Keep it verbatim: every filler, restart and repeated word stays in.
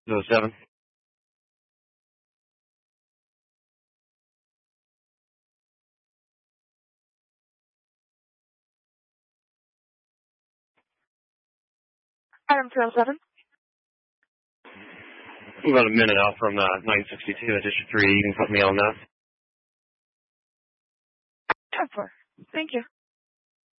oh seven. Item three oh seven. About a minute out from uh, nine sixty-two at District three. You can put me on that. ten four. Thank you.